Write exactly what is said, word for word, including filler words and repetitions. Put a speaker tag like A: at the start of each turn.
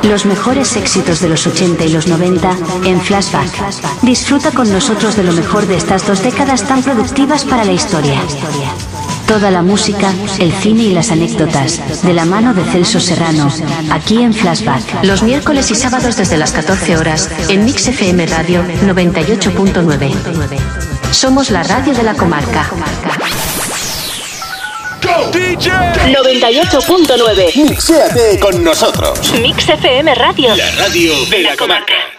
A: Los mejores éxitos de los ochenta y los noventa en Flashback. Disfruta con nosotros de lo mejor de estas dos décadas tan productivas para la historia. Toda la música, el cine y las anécdotas, de la mano de Celso Serrano, aquí en Flashback.
B: Los miércoles y sábados desde las catorce horas, en Mix F M Radio noventa y ocho punto nueve. Somos la radio de la comarca.
C: D J noventa y ocho punto nueve.
D: Mixéate con nosotros.
C: Mix F M Radio.
D: La radio de la comarca.